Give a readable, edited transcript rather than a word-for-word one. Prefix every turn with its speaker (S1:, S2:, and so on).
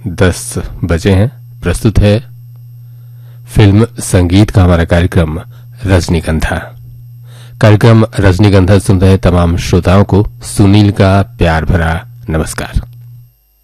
S1: 10 बजे हैं। प्रस्तुत है फिल्म संगीत का हमारा कार्यक्रम रजनीगंधा। कार्यक्रम रजनीगंधा सुन रहे तमाम श्रोताओं को सुनील का प्यार भरा नमस्कार।